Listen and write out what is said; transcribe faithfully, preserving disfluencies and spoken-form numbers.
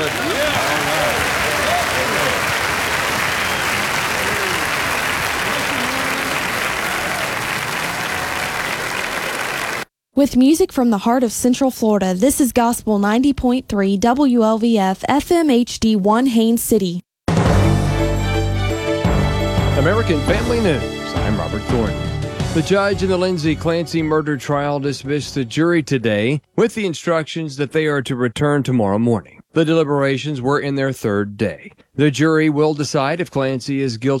good. With music from the heart of Central Florida, this is Gospel ninety point three W L V F F M H D one Haines City. American Family News. I'm Robert Thornton. The judge in the Lindsay Clancy murder trial dismissed the jury today with the instructions that they are to return tomorrow morning. The deliberations were in their third day. The jury will decide if Clancy is guilty